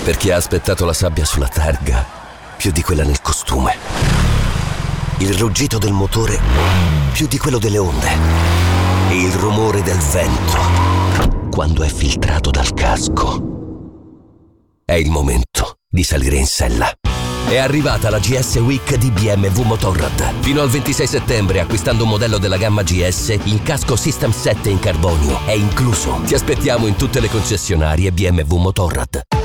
Per chi ha aspettato la sabbia sulla targa più di quella nel costume. Il ruggito del motore più di quello delle onde. E il rumore del vento quando è filtrato dal casco. È il momento di salire in sella. È arrivata la GS Week di BMW Motorrad. Fino al 26 settembre, acquistando un modello della gamma GS, il casco System 7 in carbonio è incluso. Ti aspettiamo in tutte le concessionarie BMW Motorrad.